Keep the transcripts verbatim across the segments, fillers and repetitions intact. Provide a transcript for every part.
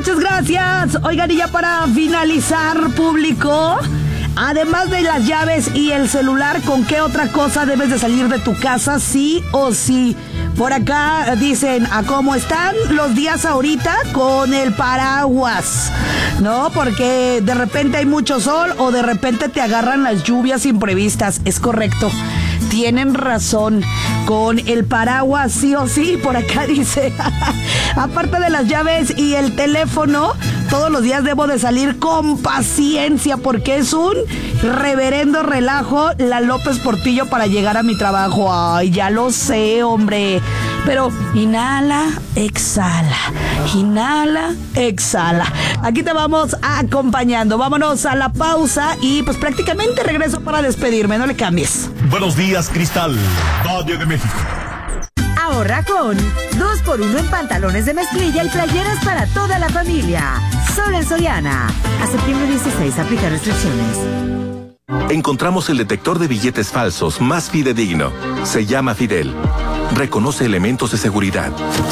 muchas gracias. Oigan, y ya para finalizar, público, además de las llaves y el celular, ¿con qué otra cosa debes de salir de tu casa, sí o sí? Por acá dicen, ¿a cómo están los días ahorita? Con el paraguas, ¿no? Porque de repente hay mucho sol o de repente te agarran las lluvias imprevistas. Es correcto, tienen razón. Con el paraguas, sí o sí. Por acá dice, aparte de las llaves y el teléfono, todos los días debo de salir con paciencia porque es un reverendo relajo la López Portillo para llegar a mi trabajo. Ay, ya lo sé, hombre. Pero inhala, exhala. Inhala, exhala. Aquí te vamos acompañando. Vámonos a la pausa y pues prácticamente regreso para despedirme. No le cambies. Buenos días, Cristal, Valle de México. Ahorra con dos por uno en pantalones de mezclilla y playeras para toda la familia. Solo en Soriana. A septiembre dieciséis, aplica restricciones. Encontramos el detector de billetes falsos más fidedigno. Se llama Fidel. Reconoce elementos de seguridad.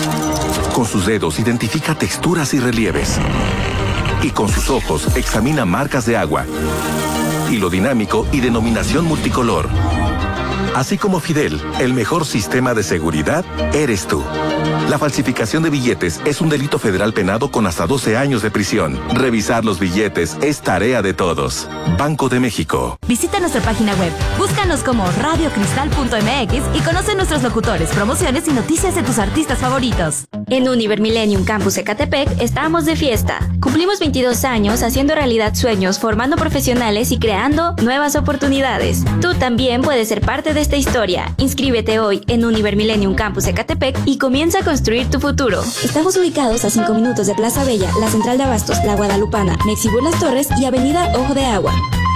Con sus dedos identifica texturas y relieves. Y con sus ojos examina marcas de agua. Hilo dinámico y denominación multicolor. Así como Fidel, el mejor sistema de seguridad eres tú. La falsificación de billetes es un delito federal penado con hasta doce años de prisión. Revisar los billetes es tarea de todos. Banco de México. Visita nuestra página web, búscanos como radio cristal punto m x y conoce nuestros locutores, promociones y noticias de tus artistas favoritos. En Univer Millennium Campus Ecatepec estamos de fiesta. Cumplimos veintidós años haciendo realidad sueños, formando profesionales y creando nuevas oportunidades. Tú también puedes ser parte de esta historia. Inscríbete hoy en Univer Millennium Campus Ecatepec y comienza a construir tu futuro. Estamos ubicados a cinco minutos de Plaza Bella, la Central de Abastos, La Guadalupana, Mexibú Las Torres y Avenida Ojo de Agua.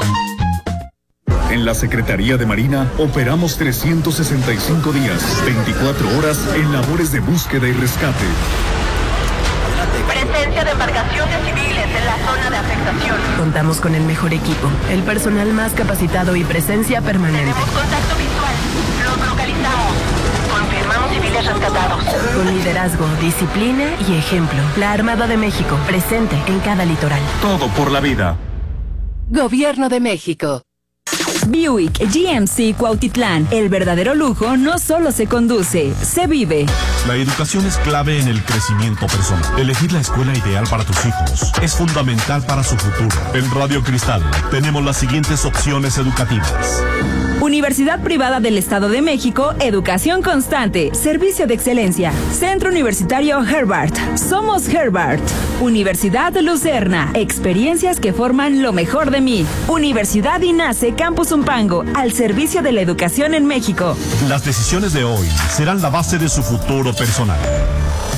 En la Secretaría de Marina operamos trescientos sesenta y cinco días, veinticuatro horas en labores de búsqueda y rescate. Presencia de embarcaciones civiles en la zona de afectación. Contamos con el mejor equipo, el personal más capacitado y presencia permanente. Tenemos contacto visual. Los localizamos. Confirmamos civiles rescatados. Con liderazgo, disciplina y ejemplo. La Armada de México, presente en cada litoral. Todo por la vida. Gobierno de México. Buick G M C Cuautitlán. El verdadero lujo no solo se conduce, se vive. La educación es clave en el crecimiento personal. Elegir la escuela ideal para tus hijos es fundamental para su futuro. En Radio Cristal tenemos las siguientes opciones educativas. Universidad Privada del Estado de México, educación constante, servicio de excelencia. Centro Universitario Herbart, somos Herbart. Universidad Lucerna, experiencias que forman lo mejor de mí. Universidad INACE Campus Zumpango, al servicio de la educación en México. Las decisiones de hoy serán la base de su futuro personal.